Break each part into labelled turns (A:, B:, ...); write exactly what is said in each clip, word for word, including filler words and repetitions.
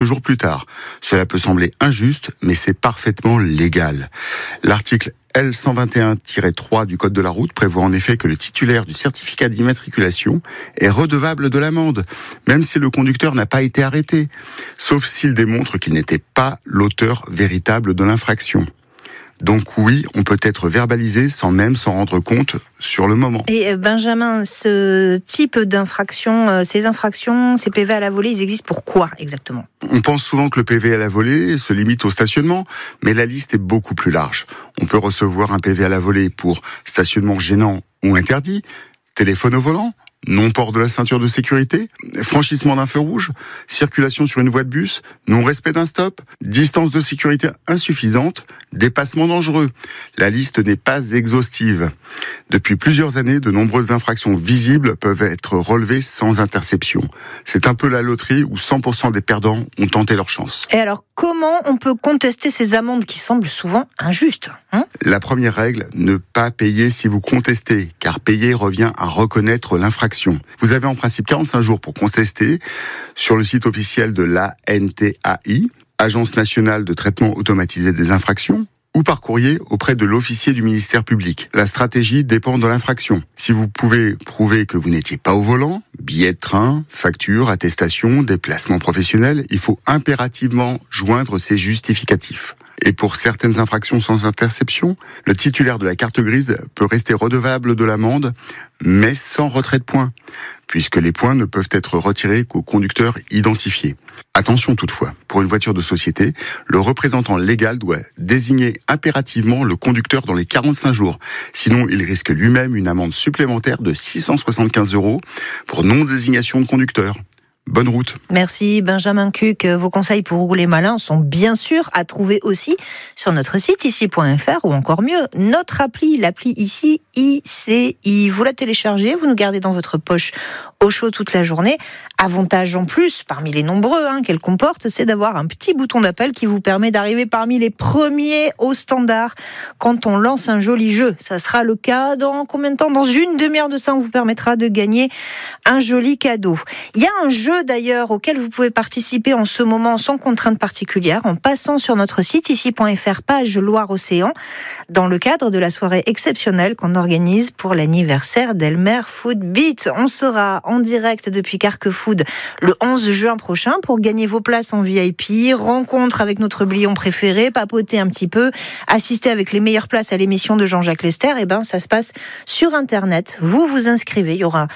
A: jours plus tard. Cela peut sembler injuste, mais c'est parfaitement légal. L'article L cent vingt et un tiret trois du Code de la route prévoit en effet que le titulaire du certificat d'immatriculation est redevable de l'amende, même si le conducteur n'a pas été arrêté, sauf s'il démontre qu'il n'était pas l'auteur véritable de l'infraction. Donc oui, on peut être verbalisé sans même s'en rendre compte sur le moment.
B: Et Benjamin, ce type d'infraction, ces infractions, ces P V à la volée, ils existent pour quoi exactement ?
A: On pense souvent que le P V à la volée se limite au stationnement, mais la liste est beaucoup plus large. On peut recevoir un P V à la volée pour stationnement gênant ou interdit, téléphone au volant, non-port de la ceinture de sécurité, franchissement d'un feu rouge, circulation sur une voie de bus, non-respect d'un stop, distance de sécurité insuffisante, dépassement dangereux. La liste n'est pas exhaustive. Depuis plusieurs années, de nombreuses infractions visibles peuvent être relevées sans interception. C'est un peu la loterie où cent pour cent des perdants ont tenté leur chance.
B: Et alors, comment on peut contester ces amendes qui semblent souvent injustes, hein ?
A: La première règle, ne pas payer si vous contestez, car payer revient à reconnaître l'infraction. Vous avez en principe quarante-cinq jours pour contester sur le site officiel de l'A N T A I, Agence nationale de traitement automatisé des infractions, ou par courrier auprès de l'officier du ministère public. La stratégie dépend de l'infraction. Si vous pouvez prouver que vous n'étiez pas au volant, billet de train, facture, attestation, déplacement professionnel, il faut impérativement joindre ces justificatifs. Et pour certaines infractions sans interception, le titulaire de la carte grise peut rester redevable de l'amende, mais sans retrait de points, puisque les points ne peuvent être retirés qu'au conducteur identifié. Attention toutefois, pour une voiture de société, le représentant légal doit désigner impérativement le conducteur dans les quarante-cinq jours. Sinon, il risque lui-même une amende supplémentaire de six cent soixante-quinze euros pour non-désignation de conducteur. Bonne route.
B: Merci Benjamin Cuc. Vos conseils pour rouler malin sont bien sûr à trouver aussi sur notre site ici point f r ou encore mieux, notre appli, l'appli ici, I C I. Vous la téléchargez, vous nous gardez dans votre poche au chaud toute la journée. Avantage en plus, parmi les nombreux hein, qu'elle comporte, c'est d'avoir un petit bouton d'appel qui vous permet d'arriver parmi les premiers au standard quand on lance un joli jeu. Ça sera le cas dans combien de temps ? Dans une demi-heure de ça, on vous permettra de gagner un joli cadeau. Il y a un jeu d'ailleurs auquel vous pouvez participer en ce moment sans contrainte particulière en passant sur notre site ici point f r page Loire-Océan dans le cadre de la soirée exceptionnelle qu'on organise pour l'anniversaire d'Elmer Food Beat. On sera en direct depuis Carquefood le onze juin prochain pour gagner vos places en V I P, rencontre avec notre blion préféré, papoter un petit peu, assister avec les meilleures places à l'émission de Jean-Jacques Lester. Et ben ça se passe sur internet. Vous vous inscrivez, il y aura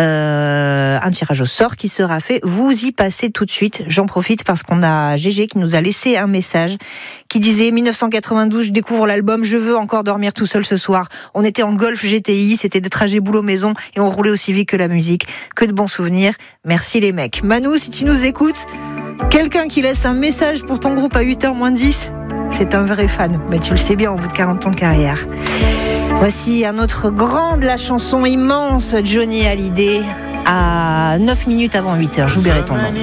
B: euh, un tirage au sort qui sera fait. Vous y passez tout de suite. J'en profite parce qu'on a Gégé qui nous a laissé un message qui disait dix-neuf cent quatre-vingt-douze, je découvre l'album, je veux encore dormir tout seul ce soir. On était en Golf G T I, c'était des trajets boulot-maison et on roulait aussi vite que la musique. Que de bons souvenirs. Merci les mecs. Manu, si tu nous écoutes, quelqu'un qui laisse un message pour ton groupe à huit heures moins dix, c'est un vrai fan. Mais tu le sais bien au bout de quarante ans de carrière. Voici un autre grand de la chanson immense, Johnny Hallyday, à neuf minutes avant huit heures. J'oublierai ton nom.